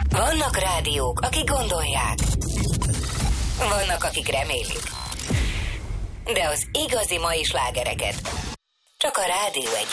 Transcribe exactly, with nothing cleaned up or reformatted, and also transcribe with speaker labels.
Speaker 1: Vannak rádiók, akik gondolják. Vannak, akik remélik. De az igazi mai slágereket csak a rádió egy